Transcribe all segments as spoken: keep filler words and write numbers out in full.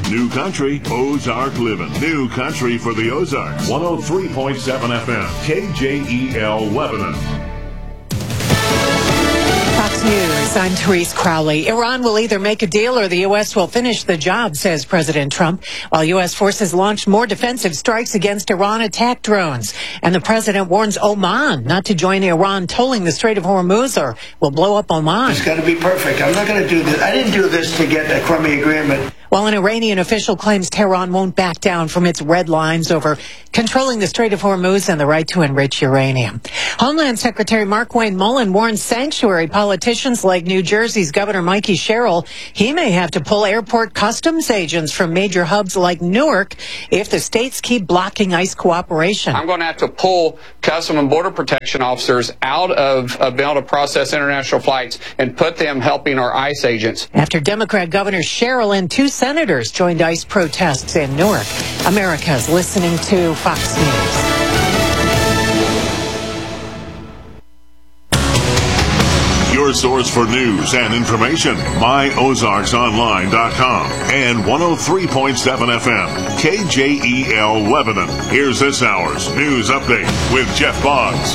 New Country, Ozark Living. New Country for the Ozarks. one oh three point seven F M, K J E L Lebanon. Fox News, I'm Therese Crowley. Iran will either make a deal or the U S will finish the job, says President Trump, while U S forces launched more defensive strikes against Iran attack drones. And the president warns Oman not to join Iran tolling the Strait of Hormuz or will blow up Oman. It's got to be perfect. I'm not going to do this. I didn't do this to get a crummy agreement. While an Iranian official claims Tehran won't back down from its red lines over controlling the Strait of Hormuz and the right to enrich uranium. Homeland Secretary Markwayne Mullin warns sanctuary politicians like New Jersey's Governor Mikey Sherrill he may have to pull airport customs agents from major hubs like Newark if the states keep blocking ICE cooperation. I'm going to have to pull Custom and Border Protection officers out of uh, being able to process international flights and put them helping our ICE agents. After Democrat Governor Sherrill and two senators joined ICE protests in Newark. America's listening to Fox News. Your source for news and information, my ozarks online dot com and one oh three point seven F M, K J E L Lebanon. Here's this hour's news update with Jeff Boggs.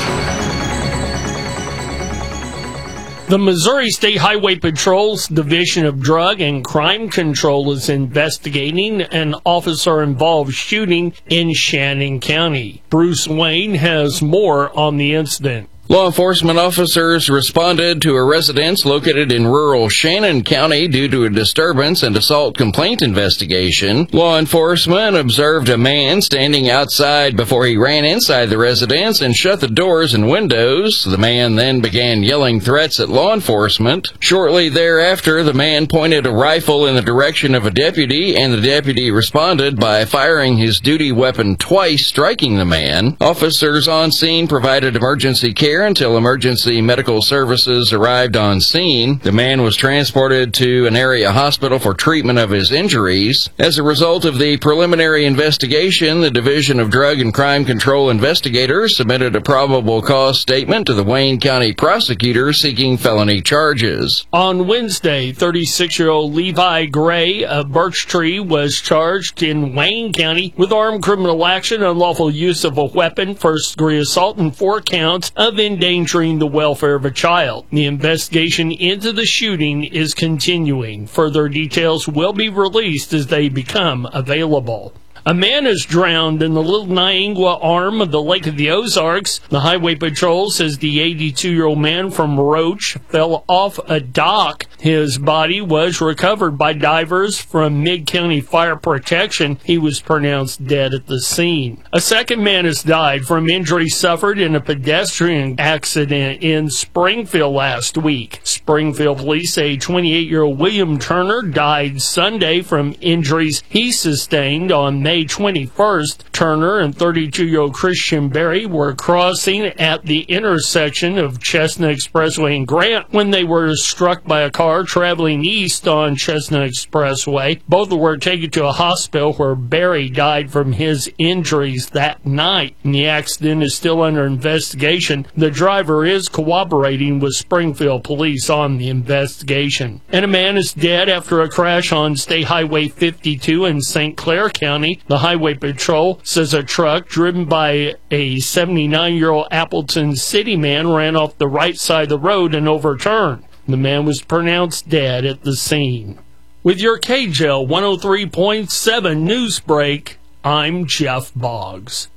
The Missouri State Highway Patrol's Division of Drug and Crime Control is investigating an officer-involved shooting in Shannon County. Bruce Wayne has more on the incident. Law enforcement officers responded to a residence located in rural Shannon County due to a disturbance and assault complaint investigation. Law enforcement observed a man standing outside before he ran inside the residence and shut the doors and windows. The man then began yelling threats at law enforcement. Shortly thereafter, the man pointed a rifle in the direction of a deputy, and the deputy responded by firing his duty weapon twice, striking the man. Officers on scene provided emergency care until emergency medical services arrived on scene. The man was transported to an area hospital for treatment of his injuries. As a result of the preliminary investigation, the Division of Drug and Crime Control investigators submitted a probable cause statement to the Wayne County prosecutor seeking felony charges. On Wednesday, thirty-six-year-old Levi Gray of Birch Tree was charged in Wayne County with armed criminal action, unlawful use of a weapon, first-degree assault, and four counts of endangering the welfare of a child. The investigation into the shooting is continuing. Further details will be released as they become available. A man is drowned in the Little Niangua arm of the Lake of the Ozarks. The Highway Patrol says the eighty-two-year-old man from Roach fell off a dock. His body was recovered by divers from Mid-County Fire Protection. He was pronounced dead at the scene. A second man has died from injuries suffered in a pedestrian accident in Springfield last week. Springfield police say twenty-eight-year-old William Turner died Sunday from injuries he sustained on May twenty-first. Turner and thirty-two-year-old Christian Berry were crossing at the intersection of Chestnut Expressway and Grant when they were struck by a car traveling east on Chestnut Expressway. Both were taken to a hospital where Berry died from his injuries that night. And the accident is still under investigation. The driver is cooperating with Springfield police on the investigation. And a man is dead after a crash on State Highway fifty-two in Saint Clair County. The Highway Patrol says a truck driven by a seventy-nine-year-old Appleton City man ran off the right side of the road and overturned. The man was pronounced dead at the scene. With your K J L one oh three point seven news break, I'm Jeff Boggs.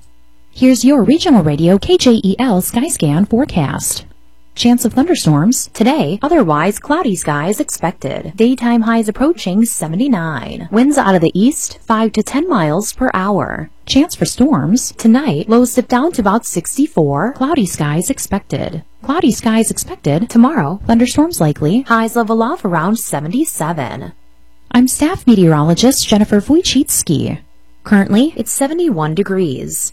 Here's your regional radio K J E L Skyscan forecast. Chance of thunderstorms today, otherwise cloudy skies expected. Daytime highs approaching seventy-nine. Winds out of the east, five to ten miles per hour. Chance for storms tonight, lows dip down to about sixty-four. Cloudy skies expected. Cloudy skies expected tomorrow. Thunderstorms likely. Highs level off around seventy-seven. I'm staff meteorologist Jennifer Wojcicki. Currently, it's seventy-one degrees.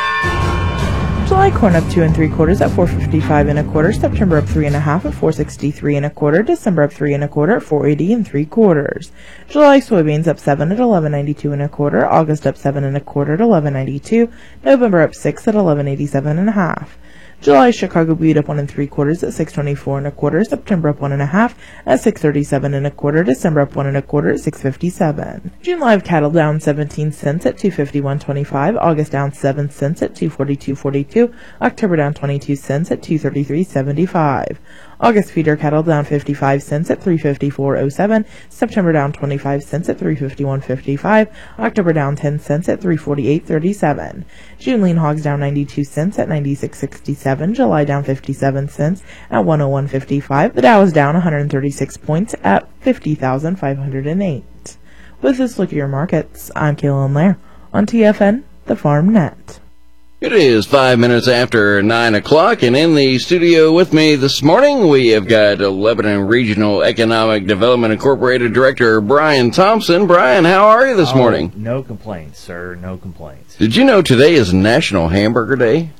July corn up two and three quarters at four fifty-five and a quarter. September up three and a half at four sixty-three and a quarter. December up three and a quarter at four eighty and three quarters. July soybeans up seven at eleven ninety-two and a quarter. August up seven and a quarter at eleven ninety-two. November up six at eleven eighty-seven and a half. July Chicago beat up one and three quarters at six twenty-four and a quarter. September up one and a half at six thirty-seven and a quarter. December up one and a quarter at six fifty-seven. June live cattle down seventeen cents at two fifty-one twenty-five. August down seven cents at two forty-two forty-two. October down twenty-two cents at two thirty-three seventy-five. August feeder cattle down fifty-five cents at three fifty-four oh seven. September down twenty-five cents at three fifty-one fifty-five. October down ten cents at three forty-eight thirty-seven. June lean hogs down ninety-two cents at ninety-six sixty-seven. July down fifty-seven cents at one oh one fifty-five. The Dow is down one hundred thirty-six points at fifty thousand five hundred eight. With this look at your markets, I'm Kaylin Lair on T F N, the Farm Net. It is five minutes after nine o'clock, and in the studio with me this morning, we have got Lebanon Regional Economic Development Incorporated Director Brian Thompson. Brian, how are you this oh, morning? No complaints, sir. No complaints. Did you know today is National Hamburger Day?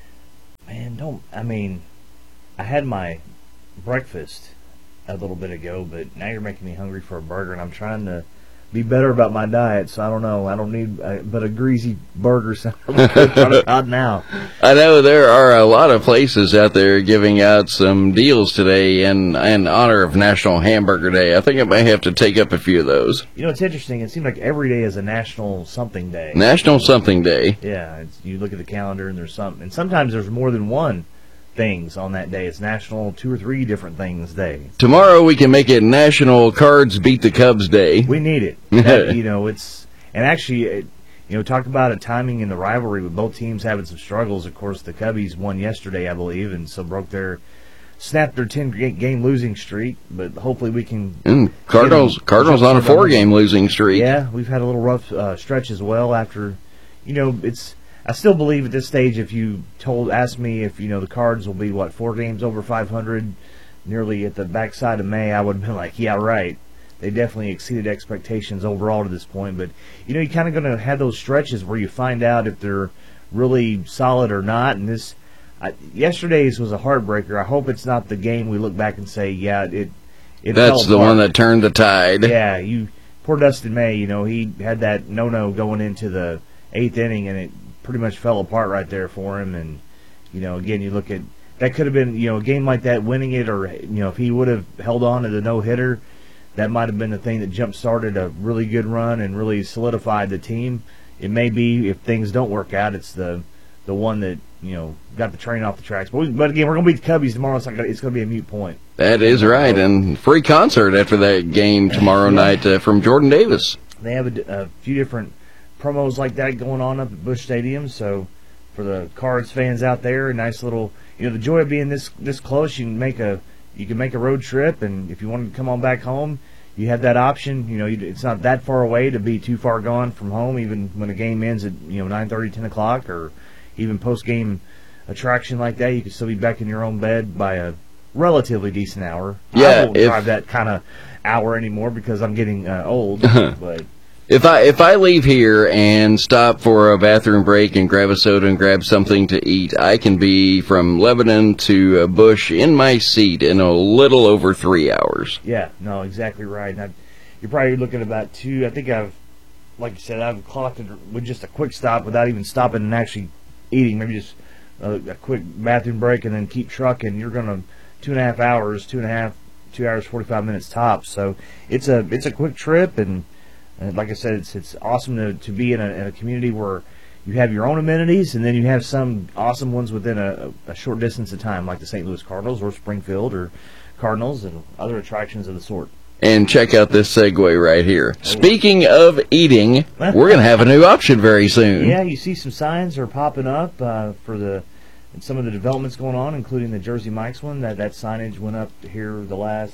Man, don't, I mean, I had my breakfast a little bit ago, but now you're making me hungry for a burger, and I'm trying to be better about my diet, so I don't know. I don't need uh, but a greasy burger sounds good out now. I know there are a lot of places out there giving out some deals today in, in honor of National Hamburger Day. I think I may have to take up a few of those. You know, it's interesting. It seems like every day is a National Something Day. National Something Day. Yeah, it's, you look at the calendar and there's some, and sometimes there's more than one things on that day. It's National two or three different things day. Tomorrow we can make it National Cards Beat the Cubs Day. We need it. That, you know, it's, and actually, it, you know, talk about a timing in the rivalry with both teams having some struggles. Of course, the Cubbies won yesterday, I believe, and so broke their, snapped their ten game losing streak. But hopefully we can. And Cardinals, Cardinals on a four game losing streak. Yeah, we've had a little rough uh, stretch as well. After, you know, it's. I still believe at this stage, if you told, asked me if, you know, the Cards will be, what, four games over five hundred, nearly at the backside of May, I would have been like, yeah, right. They definitely exceeded expectations overall to this point. But, you know, you're kind of going to have those stretches where you find out if they're really solid or not. And this, I, yesterday's was a heartbreaker. I hope it's not the game we look back and say, yeah, it, it That's fell the apart. one that turned the tide. Yeah, you, poor Dustin May, you know, he had that no-no going into the eighth inning, and it pretty much fell apart right there for him. And, you know, again, you look at, that could have been, you know, a game like that, winning it, or, you know, if he would have held on to the no-hitter, that might have been the thing that jump-started a really good run and really solidified the team. It may be, if things don't work out, it's the the one that, you know, got the train off the tracks. But, we, but again, we're going to beat the Cubbies tomorrow. It's, not gonna, it's going to be a moot point. That is right, and free concert after that game tomorrow yeah. night uh, from Jordan Davis. They have a, a few different promos like that going on up at Busch Stadium, so for the Cards fans out there, a nice little, you know, the joy of being this this close, you can make a you can make a road trip, and if you want to come on back home, you have that option. You know, you, it's not that far away to be too far gone from home, even when a game ends at, you know, nine thirty, ten o'clock, or even post-game attraction like that. You can still be back in your own bed by a relatively decent hour. Yeah, I won't if, drive that kind of hour anymore because I'm getting uh, old, but... If I if I leave here and stop for a bathroom break and grab a soda and grab something to eat, I can be from Lebanon to uh, Busch in my seat in a little over three hours. Yeah, no, exactly right. And I, you're probably looking at about two. I think I've, like you said, I've clocked it with just a quick stop without even stopping and actually eating. Maybe just a, a quick bathroom break and then keep trucking. You're going to two and a half hours, two and a half, two hours, forty-five minutes tops. So it's a it's a quick trip. And And like I said, it's it's awesome to, to be in a, in a community where you have your own amenities, and then you have some awesome ones within a, a short distance of time, like the Saint Louis Cardinals or Springfield or Cardinals and other attractions of the sort. And check out this segue right here. Oh. Speaking of eating, we're going to have a new option very soon. Yeah, you see some signs are popping up uh, for the some of the developments going on, including the Jersey Mike's one. That, that signage went up here the last...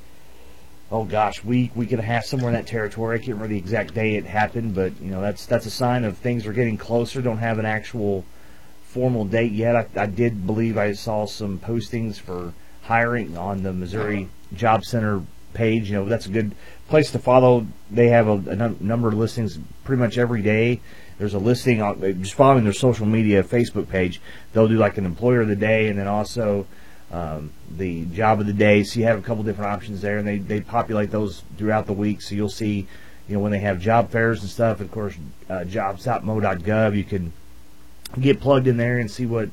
oh gosh, week, week and a half, somewhere in that territory. I can't remember the exact day it happened, but you know that's that's a sign of things are getting closer. Don't have an actual formal date yet. I, I did believe I saw some postings for hiring on the Missouri Job Center page. You know, that's a good place to follow. They have a, a num- number of listings pretty much every day. There's a listing on just following their social media Facebook page. They'll do like an employer of the day, and then also Um, the job of the day. So you have a couple different options there, and they, they populate those throughout the week. So you'll see, you know, when they have job fairs and stuff. Of course, uh, jobs dot mo dot gov, you can get plugged in there and see what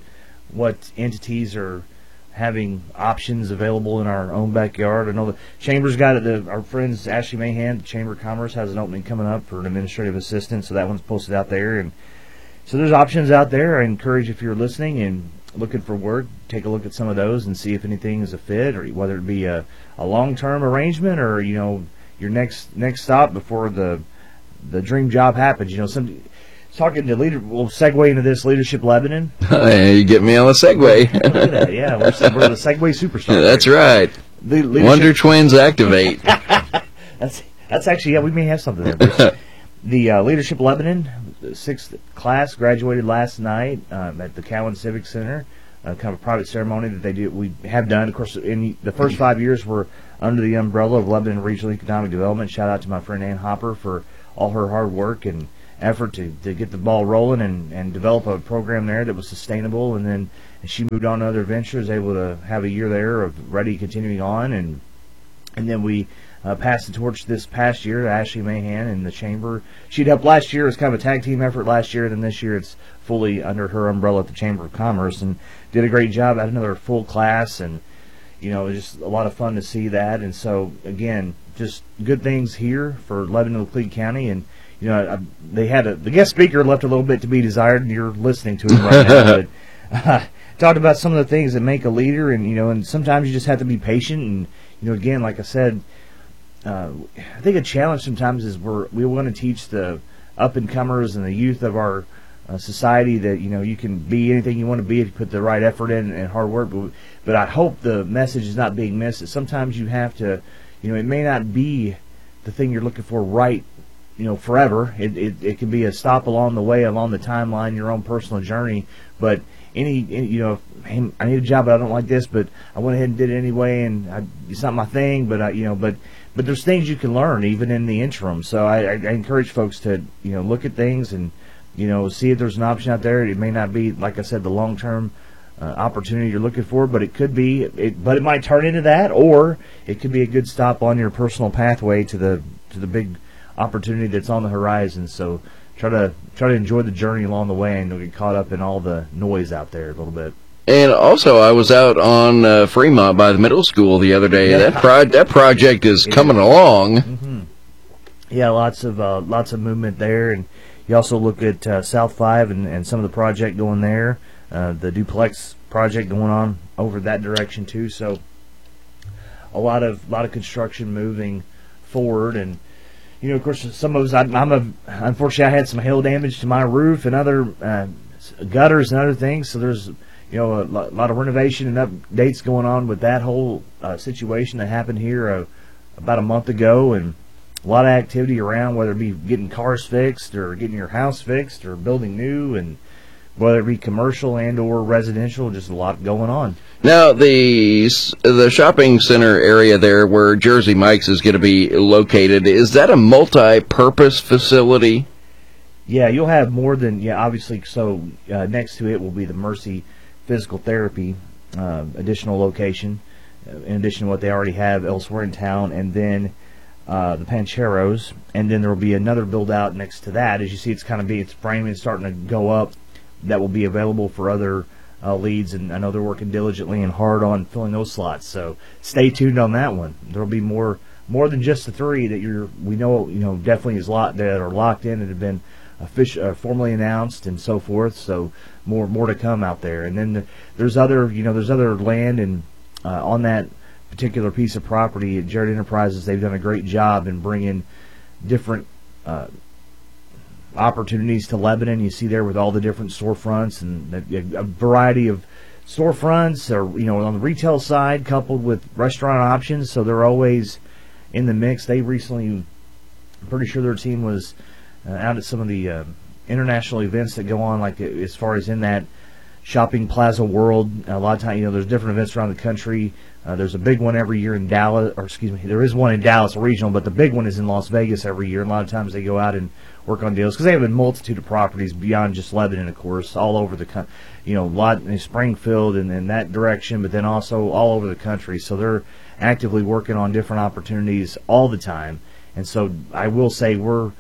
what entities are having options available in our own backyard. I know the Chamber's got it. The, our friends Ashley Mahan, the Chamber of Commerce, has an opening coming up for an administrative assistant, so that one's posted out there. And so there's options out there. I encourage, if you're listening and looking for work, take a look at some of those and see if anything is a fit, or whether it be a, a long-term arrangement or, you know, your next next stop before the the dream job happens. You know, some talking to leader. We'll segue into this Leadership Lebanon. You get me on the segue. Look at that. Yeah, we're, we're the segue superstar. That's right. The Wonder Twins activate. that's that's actually, yeah, we may have something there. The uh, Leadership Lebanon, the sixth class, graduated last night um, at the Cowan Civic Center. Uh, kind of a private ceremony that they do. We have done, of course. In the first five years, were under the umbrella of Lebanon Regional Economic Development. Shout out to my friend Ann Hopper for all her hard work and effort to, to get the ball rolling and, and develop a program there that was sustainable. And then as she moved on to other ventures, able to have a year there of ready continuing on. And and then we uh, passed the torch this past year to Ashley Mahan in the Chamber. She'd helped last year. It was kind of a tag team effort last year. Then this year it's fully under her umbrella at the Chamber of Commerce, and did a great job. Had another full class, and you know, it was just a lot of fun to see that. And so again, just good things here for Lebanon and Laclede County. And you know, I, they had a, the guest speaker left a little bit to be desired, and you're listening to him right now. But uh, talked about some of the things that make a leader, and you know, and sometimes you just have to be patient. And you know, again, like I said, uh, I think a challenge sometimes is we're we want to teach the up and comers and the youth of our uh, society that you know you can be anything you want to be if you put the right effort in and hard work. But, but I hope the message is not being missed. That sometimes you have to, you know, it may not be the thing you're looking for right. You know, forever. It, it it can be a stop along the way, along the timeline, your own personal journey. But any, any you know, hey, I need a job, but I don't like this, but I went ahead and did it anyway, and I, it's not my thing. But I, you know, but but there's things you can learn even in the interim. So I, I, I encourage folks to you know look at things and you know see if there's an option out there. It may not be, like I said, the long term uh, opportunity you're looking for, but it could be. It, but it might turn into that, or it could be a good stop on your personal pathway to the to the big opportunity that's on the horizon. So try to try to enjoy the journey along the way, and don't get caught up in all the noise out there a little bit. And also, I was out on uh, Fremont by the middle school the other day. Yeah. That pro- that project is yeah. coming along. Mm-hmm. Yeah, lots of uh, lots of movement there, and you also look at uh, South Five and, and some of the project going there, uh, the duplex project going on over that direction too. So a lot of lot of construction moving forward. And you know, of course, some of us, I, I'm a, unfortunately, I had some hail damage to my roof and other uh, gutters and other things. So there's, you know, a lot, lot of renovation and updates going on with that whole uh, situation that happened here uh, about a month ago. And a lot of activity around, whether it be getting cars fixed or getting your house fixed or building new, and whether it be commercial and or residential, just a lot going on. Now, the the shopping center area there where Jersey Mike's is going to be located, is that a multi-purpose facility? Yeah, you'll have more than, yeah, obviously, so uh, next to it will be the Mercy Physical Therapy uh, additional location, uh, in addition to what they already have elsewhere in town, and then uh, the Pancheros, and then there will be another build-out next to that. As you see, it's kind of be, it's framing, starting to go up. That will be available for other uh, leads, and I know they're working diligently and hard on filling those slots. So stay tuned on that one. There will be more more than just the three that you're we know you know definitely is lot that are locked in and have been official, uh, formally announced and so forth. So more more to come out there. And then the, there's other you know there's other land and uh, on that particular piece of property at Jared Enterprises. They've done a great job in bringing different Uh, opportunities to Lebanon. You see there with all the different storefronts and a, a variety of storefronts, or you know, on the retail side, coupled with restaurant options. So they're always in the mix. They recently, I'm pretty sure their team was uh, out at some of the uh, international events that go on, like as far as in that shopping plaza world. A lot of times, you know, there's different events around the country. Uh, there's a big one every year in Dallas, or excuse me, there is one in Dallas, a regional, but the big one is in Las Vegas every year. And a lot of times they go out and work on deals because they have a multitude of properties beyond just Lebanon, of course, all over the country. You know, a lot in Springfield and in that direction, but then also all over the country. So they're actively working on different opportunities all the time. And so I will say we're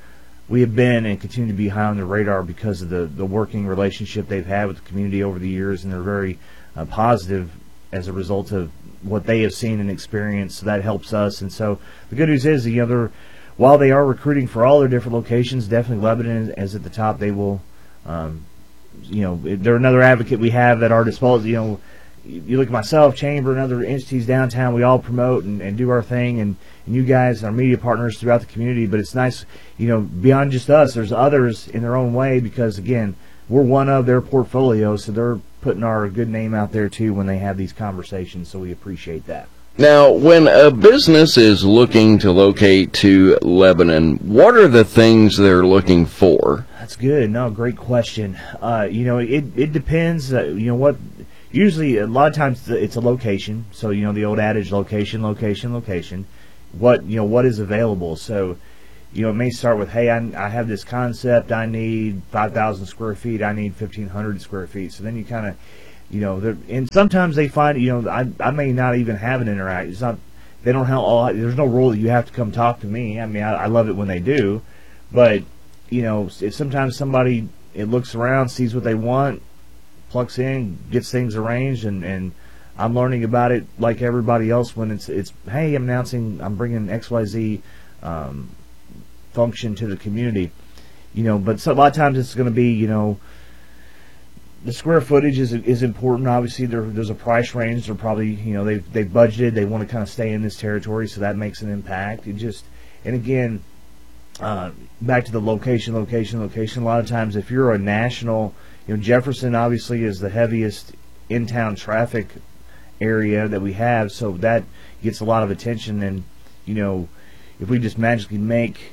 we have been and continue to be high on the radar because of the, the working relationship they've had with the community over the years, and they're very uh, positive as a result of what they have seen and experienced. So that helps us. And so the good news is, you know, they're, while they are recruiting for all their different locations, definitely Lebanon is at the top. They will, um, you know, they're another advocate we have at our disposal. You know, you look at myself, Chamber, and other entities downtown, we all promote and, and do our thing, and, and you guys, our media partners throughout the community. But it's nice, you know, beyond just us, there's others in their own way, because, again, we're one of their portfolio, so they're putting our good name out there, too, when they have these conversations, so we appreciate that. Now, when a business is looking to locate to Lebanon, what are the things they're looking for? That's good. No, great question. Uh, you know, it, it depends, uh, you know, what... Usually, a lot of times, it's a location. So, you know, the old adage, location, location, location. What, you know, what is available. So, you know, it may start with, hey, I, I have this concept. I need five thousand square feet. I need fifteen hundred square feet. So then you kind of, you know, and sometimes they find, you know, I, I may not even have an interact. It's not, they don't have all, there's no rule that you have to come talk to me. I mean, I, I love it when they do. But, you know, if sometimes somebody, it looks around, sees what they want, plugs in, gets things arranged, and, and I'm learning about it like everybody else when it's, it's hey, I'm announcing, I'm bringing X Y Z um, function to the community. You know, but so a lot of times it's going to be, you know, the square footage is is important. Obviously, there, there's a price range. They're probably, you know, they've, they've budgeted, they want to kind of stay in this territory, so that makes an impact. It just, and again, uh, back to the location, location, location, a lot of times if you're a national, you know, Jefferson obviously is the heaviest in-town traffic area that we have, so that gets a lot of attention. And, you know, if we just magically make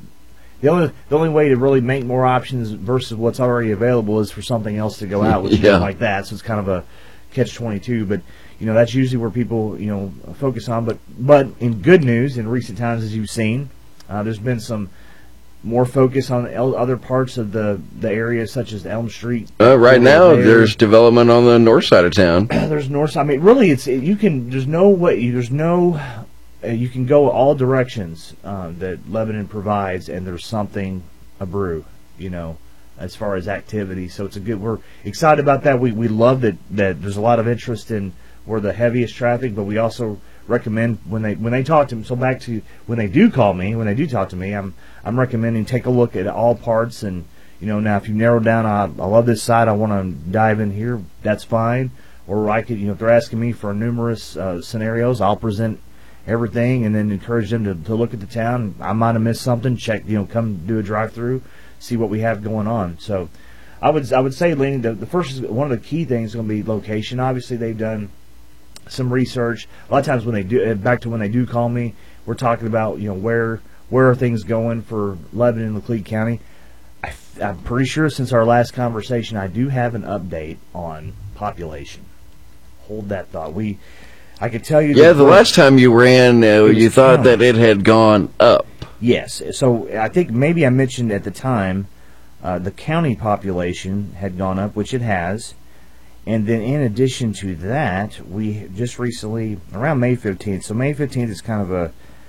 the only the only way to really make more options versus what's already available is for something else to go out, which is yeah. like that. So it's kind of a catch twenty-two. But, you know, that's usually where people, you know, focus on. But but in good news, in recent times, as you've seen, uh, there's been some more focus on el- other parts of the, the area, such as Elm Street. Uh, right now, there. there's development on the north side of town. There's north side. I mean, really, it's you can. There's no way. There's no. Uh, you can go all directions uh, that Lebanon provides, and there's something a brew. You know, as far as activity. So it's a good. We're excited about that. We we love that that there's a lot of interest in where the heaviest traffic, but we also recommend when they when they talk to me. So back to when they do call me, when they do talk to me, I'm I'm recommending take a look at all parts. And, you know, now if you narrow down, I, I love this side, I want to dive in here, that's fine. Or I could, you know, if they're asking me for numerous uh, scenarios, I'll present everything and then encourage them to, to look at the town. I might have missed something, check, you know, come do a drive-through, see what we have going on. So I would I would say, Lenny, the, the first, one of the key things is going to be location. Obviously, they've done some research. A lot of times when they do, back to when they do call me, we're talking about, you know, where where are things going for Lebanon and Laclede County. I, I'm pretty sure since our last conversation, I do have an update on population. Hold that thought. We, I could tell you. Yeah, the last time you ran, uh, you thought down. that it had gone up. Yes. So I think maybe I mentioned at the time uh, the county population had gone up, which it has. And then in addition to that, we just recently, around May fifteenth, so May fifteenth is kind of a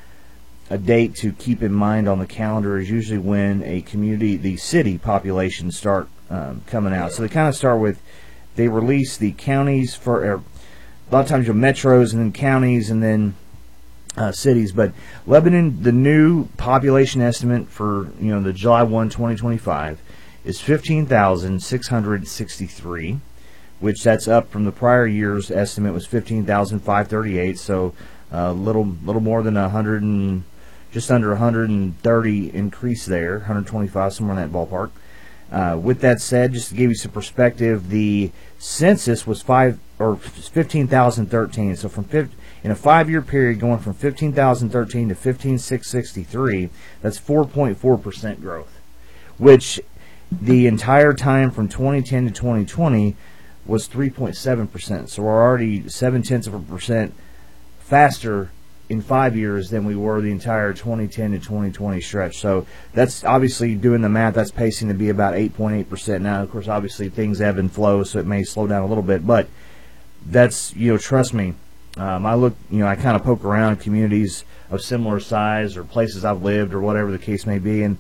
a date to keep in mind on the calendar, is usually when a community, the city populations start um, coming out. So they kind of start with, they release the counties for, er, a lot of times you're metros and then counties and then uh, cities. But Lebanon, the new population estimate for, you know, the July first, twenty twenty-five is fifteen thousand six hundred sixty-three. Which that's up from the prior year's estimate was fifteen thousand five hundred thirty-eight, so a uh, little little more than a hundred and just under one hundred thirty increase there, one hundred twenty-five, somewhere in that ballpark. Uh, with that said, just to give you some perspective, the census was five or fifteen thousand thirteen. So from fifty, in a five-year period, going from fifteen thousand thirteen to fifteen thousand six hundred sixty-three, that's four point four percent growth, which the entire time from twenty ten to twenty twenty was three point seven percent. So we're already seven tenths of a percent faster in five years than we were the entire twenty ten to twenty twenty stretch. So that's obviously, doing the math, that's pacing to be about eight point eight percent now. Of course, obviously things ebb and flow, so it may slow down a little bit, but that's, you know, trust me, um, I look, you know, I kind of poke around communities of similar size or places I've lived or whatever the case may be, and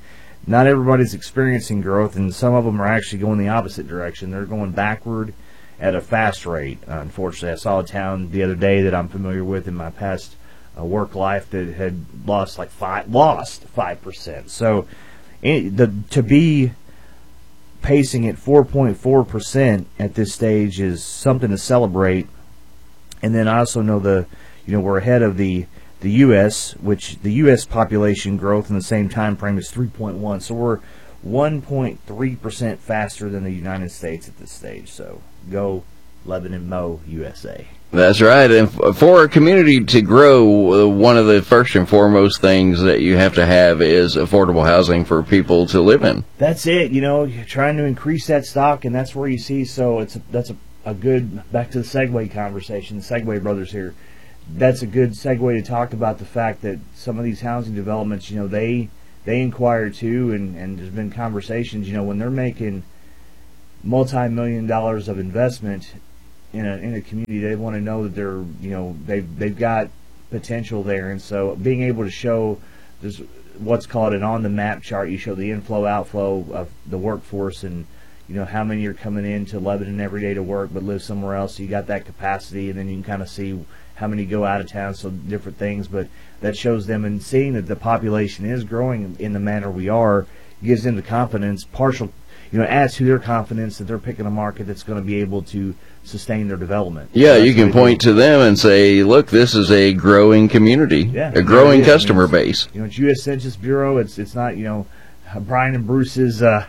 not everybody's experiencing growth, and some of them are actually going the opposite direction. They're going backward at a fast rate, unfortunately. I saw a town the other day that I'm familiar with in my past uh, work life that had lost like five, lost five percent. So it, the, to be pacing at four point four percent at this stage is something to celebrate. And then I also know the, you know, we're ahead of the the U S, which the U S population growth in the same time frame is three point one. So we're one point three percent faster than the United States at this stage. So go Lebanon Mo U S A. That's right. And for a community to grow, one of the first and foremost things that you have to have is affordable housing for people to live in. That's it. You know, you're trying to increase that stock, and that's where you see. So it's a, that's a, a good, back to the Segway conversation, the Segway brothers here. That's a good segue to talk about the fact that some of these housing developments, you know, they they inquire too, and, and there's been conversations, you know, when they're making multi-million dollars of investment in a in a community, they want to know that they're, you know, they've they've got potential there. And so being able to show there's what's called an on the map chart, you show the inflow outflow of the workforce, and you know how many are coming into Lebanon every day to work but live somewhere else. So you got that capacity, and then you can kind of see how many go out of town, so different things. But that shows them, and seeing that the population is growing in the manner we are, gives them the confidence, partial, you know, adds to their confidence that they're picking a market that's going to be able to sustain their development. Yeah, so you can point to them and say, look, this is a growing community, yeah, a growing customer base. You know, it's U S Census Bureau. It's it's not, you know, Brian and Bruce's, uh,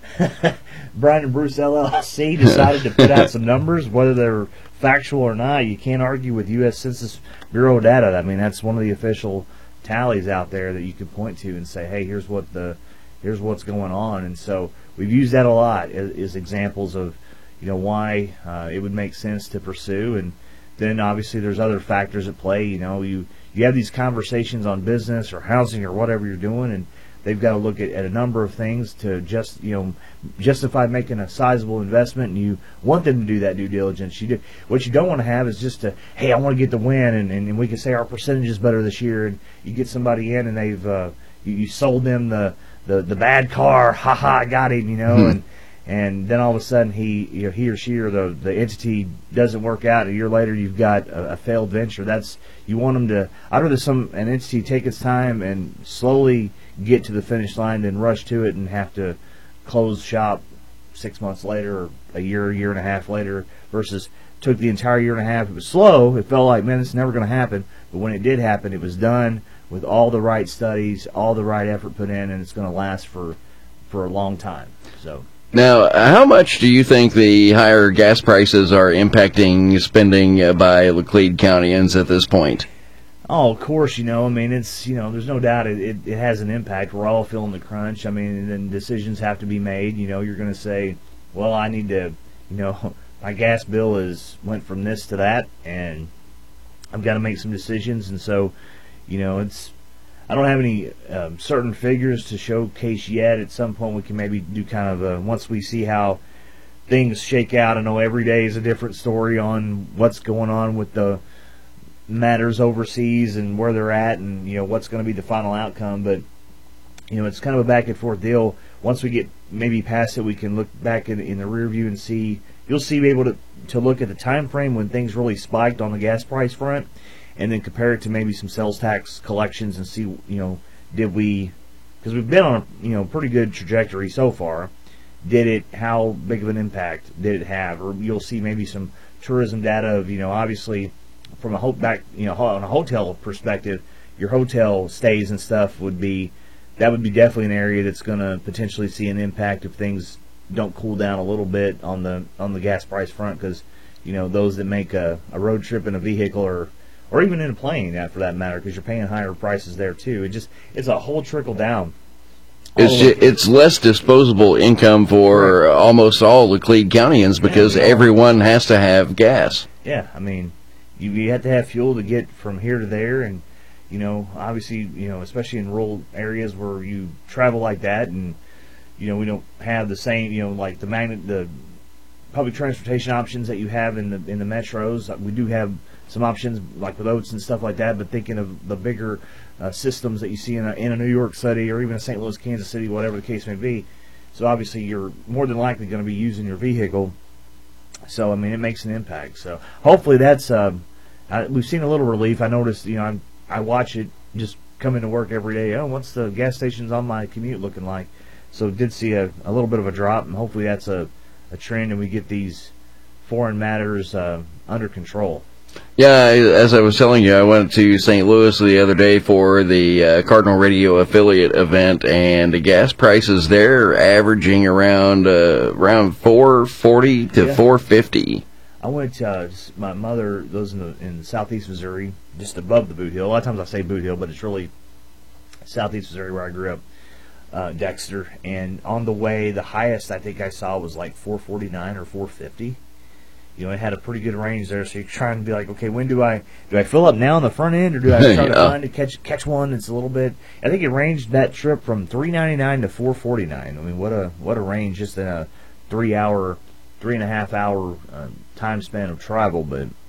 Brian and Bruce L L C decided to put out some numbers, whether they're factual or not. You can't argue with U S Census Bureau data. I mean, that's one of the official tallies out there that you can point to and say, hey, here's what the here's what's going on. And so we've used that a lot as, as examples of, you know, why uh, it would make sense to pursue. And then obviously there's other factors at play. You know, you you have these conversations on business or housing or whatever you're doing, and they've got to look at, at a number of things to just, you know, justify making a sizable investment, and you want them to do that due diligence. You do, what you don't want to have is just to, hey, I want to get the win, and, and, and we can say our percentage is better this year, and you get somebody in and they've uh, you, you sold them the, the, the bad car, ha ha, I got him, you know, mm-hmm. and and then all of a sudden he you know, he or she or the the entity doesn't work out. A year later you've got a, a failed venture. That's, you want them to, I'd rather some an entity take its time and slowly get to the finish line than rush to it and have to close shop six months later or a year, year and a half later, versus took the entire year and a half. It was slow. It felt like, man, this is never going to happen. But when it did happen, it was done with all the right studies, all the right effort put in, and it's going to last for for a long time. So. Now, how much do you think the higher gas prices are impacting spending uh, by Laclede Countyans at this point? Oh, of course, you know, I mean, it's, you know, there's no doubt it, it, it has an impact. We're all feeling the crunch. I mean, and then decisions have to be made. You know, you're going to say, well, I need to, you know, my gas bill is went from this to that, and I've got to make some decisions. And so, you know, it's, I don't have any um, certain figures to showcase yet. At some point we can maybe do kind of a, once we see how things shake out. I know every day is a different story on what's going on with the matters overseas and where they're at, and, you know, what's going to be the final outcome. But, you know, it's kind of a back and forth deal. Once we get maybe past it, we can look back in, in the rear view and see, you'll see, be able to, to look at the time frame when things really spiked on the gas price front, and then compare it to maybe some sales tax collections and see, you know, did we, because we've been on a, you know, pretty good trajectory so far, did it, how big of an impact did it have? Or you'll see maybe some tourism data of, you know, obviously from a ho- back, you know, on a hotel perspective, your hotel stays and stuff would be, that would be definitely an area that's going to potentially see an impact if things don't cool down a little bit on the on the gas price front, because, you know, those that make a, a road trip in a vehicle or or even in a plane, for that matter, because you're paying higher prices there too. It just, it's a whole trickle down. It's just, it's less disposable income for right. almost all Laclede Countyans, because yeah, everyone has to have gas. Yeah, I mean, you, you have to have fuel to get from here to there, and, you know, obviously, you know, especially in rural areas where you travel like that, and, you know, we don't have the same, you know, like the magnet, the public transportation options that you have in the in the metros. We do have some options like with Oats and stuff like that, but thinking of the bigger uh, systems that you see in a, in a New York City or even a Saint Louis, Kansas City, whatever the case may be. So obviously you're more than likely going to be using your vehicle. So I mean, it makes an impact. So hopefully that's uh, I, we've seen a little relief. I noticed, you know, I'm, I watch it just coming to work every day. Oh, what's the gas stations on my commute looking like? So did see a, a little bit of a drop, and hopefully that's a, a trend, and we get these foreign matters uh, under control. Yeah, as I was telling you, I went to Saint Louis the other day for the uh, Cardinal Radio affiliate event, and the gas prices there are averaging around uh, around four forty to Yeah. four fifty. I went to uh, my mother lives in, the, in southeast Missouri, just above the Boot Hill. A lot of times I say Boot Hill, but it's really southeast Missouri where I grew up, uh, Dexter. And on the way, the highest I think I saw was like four forty-nine or four fifty. You know, it had a pretty good range there, so you're trying to be like, okay, when do I do I fill up now on the front end, or do I start Yeah. trying to catch catch one that's a little bit? I think it ranged that trip from three ninety-nine to four forty-nine. I mean, what a what a range just in a three hour, three and a half hour uh, time span of travel. But